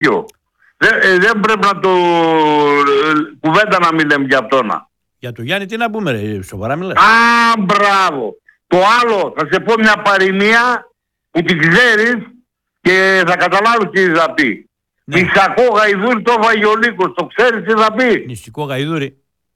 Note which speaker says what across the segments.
Speaker 1: Δεν πρέπει να το κουβέντα να μην λέμε για αυτόν.
Speaker 2: Για το Γιάννη τι να πούμε ρε, σοβαρά μιλάς?
Speaker 1: Μπράβο. Το άλλο, θα σε πω μια παροιμία που την ξέρεις και θα καταλάβεις τι θα πει. Ναι. Μισακό γαϊδούρι το έφαγε ο Λύκος. Το ξέρεις τι θα πει?
Speaker 2: Μυστικό γαϊδούρι.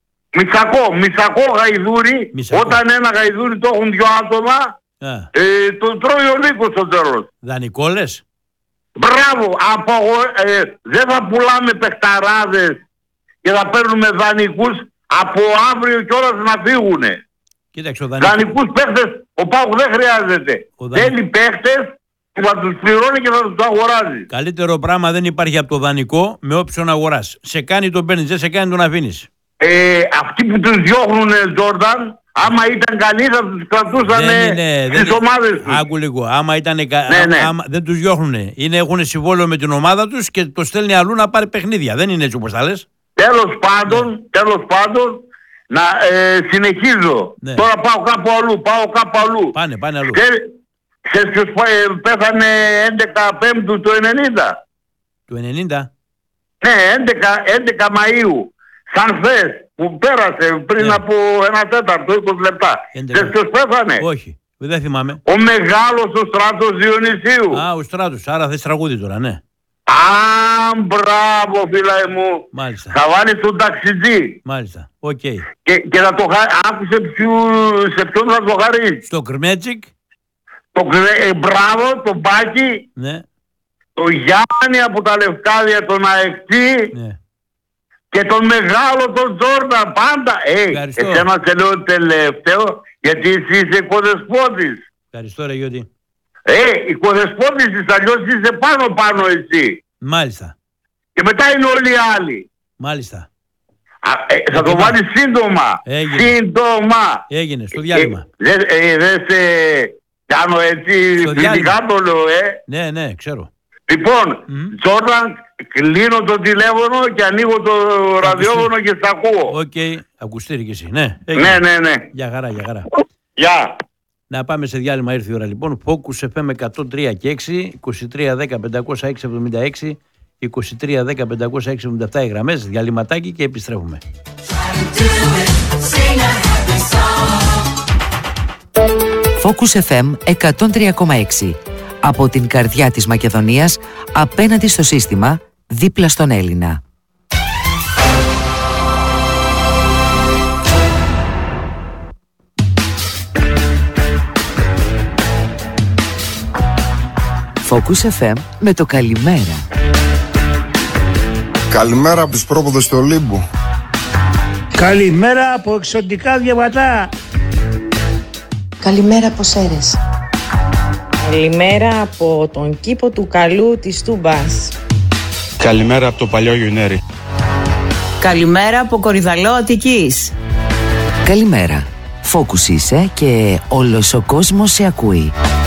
Speaker 1: Μισακό γαϊδούρι. Όταν ένα γαϊδούρι το έχουν 2 άτομα, το τρώει ο Λύκος στο τέλος.
Speaker 2: Δανεικό λες?
Speaker 1: Μπράβο. Δεν θα πουλάμε παιχταράδες και θα παίρνουμε δανεικούς από αύριο κιόλας να φύγουνε.
Speaker 2: Κοίταξε,
Speaker 1: δανεικούς παίχτες ο ΠΑΟΚ δεν χρειάζεται. Θέλει παίχτες που θα τους πληρώνει και θα τους αγοράζει.
Speaker 2: Καλύτερο πράγμα δεν υπάρχει από το δανεικό με όψιον αγοράς. Σε κάνει τον παίρνεις, δεν σε κάνει τον αφήνεις.
Speaker 1: Αυτοί που τους διώχνουνε Τζόρνταν, άμα ήταν καλοί θα τους κρατούσαν στις ομάδες τους.
Speaker 2: Άκου λίγο, άμα ήταν δεν τους διώχνουνε. Έχουν συμβόλαιο με την ομάδα τους και το στέλνει αλλού να πάρει παιχνίδια. Δεν είναι έτσι όπως τα λες.
Speaker 1: Τέλος πάντων, να συνεχίζω. Ναι. Τώρα πάω κάπου αλλού.
Speaker 2: Πάνε αλλού.
Speaker 1: Ξέρεις ποιος πέθανε 11 Πέμπτου του 90?
Speaker 2: Του 90?
Speaker 1: Ναι, 11 Μαΐου. Σαν χθες που πέρασε πριν από 1/4, 20 λεπτά. Ξέρεις ποιος πέθανε?
Speaker 2: Όχι, δεν θυμάμαι.
Speaker 1: Ο μεγάλος ο Στράτος Διονυσίου.
Speaker 2: Ο Στράτος, άρα θες τραγούδι τώρα, ναι.
Speaker 1: Μπράβο φίλε μου.
Speaker 2: Μάλιστα.
Speaker 1: Θα βάλεις τον ταξιτζή.
Speaker 2: Μάλιστα, οκ.
Speaker 1: Και θα το άκουσε σε ποιον θα το χαρείς?
Speaker 2: Στο Κρμέτσικ.
Speaker 1: Μπράβο, τον Μπάκη.
Speaker 2: Ναι.
Speaker 1: Το Γιάννη από τα Λευκάδια, τον Αεκτή.
Speaker 2: Ναι.
Speaker 1: Και τον μεγάλο τον Τζόρνταν πάντα. Εσένα σε λέω τελευταίο γιατί εσύ είσαι οικοδεσπότης.
Speaker 2: Ευχαριστώ ρε Γιώτη.
Speaker 1: Οικοδεσπότης της, αλλιώς είσαι πάνω εσύ.
Speaker 2: Μάλιστα.
Speaker 1: Και μετά είναι όλοι οι άλλοι.
Speaker 2: Μάλιστα.
Speaker 1: Θα το βάλεις σύντομα. Σύντομα.
Speaker 2: Έγινε στο διάλειμμα.
Speaker 1: Δεν σε κάνω έτσι φιλικά το λέω
Speaker 2: Ναι, ξέρω.
Speaker 1: Λοιπόν, Τζόρνταν, κλείνω το τηλέφωνο και ανοίγω το ραδιόφωνο και σ' ακούω.
Speaker 2: Οκ, ακουστήρι και εσύ. Ναι.
Speaker 1: Ναι.
Speaker 2: Για χαρά.
Speaker 1: Γεια.
Speaker 2: Να πάμε σε διάλειμμα, ήρθε η ώρα λοιπόν. Focus FM 103 και 6, 2310 506 76, 2310 506 77 οι γραμμές, διαλυματάκι και επιστρέφουμε.
Speaker 3: Focus FM 103,6. Από την καρδιά της Μακεδονίας, απέναντι στο σύστημα, δίπλα στον Έλληνα. Focus FM με το καλημέρα.
Speaker 4: Καλημέρα από τους πρόποδες του Ολύμπου.
Speaker 5: Καλημέρα από εξωτικά διαβατά.
Speaker 6: Καλημέρα από Σέρες.
Speaker 7: Καλημέρα από τον κήπο του Καλού της Τούμπας.
Speaker 8: Καλημέρα από το παλιό Γιουνέρι.
Speaker 9: Καλημέρα από Κορυδαλό Αττικής.
Speaker 3: Καλημέρα. Focus είσαι και όλος ο κόσμος σε ακούει.